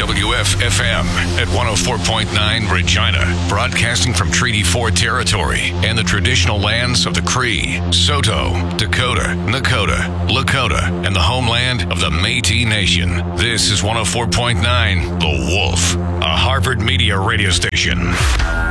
WWF-FM at 104.9 Regina, broadcasting from Treaty 4 territory and the traditional lands of the Cree, Saulteaux, Dakota, Nakota, Lakota, and the homeland of the Métis Nation. This is 104.9 The Wolf, a Harvard Media radio station.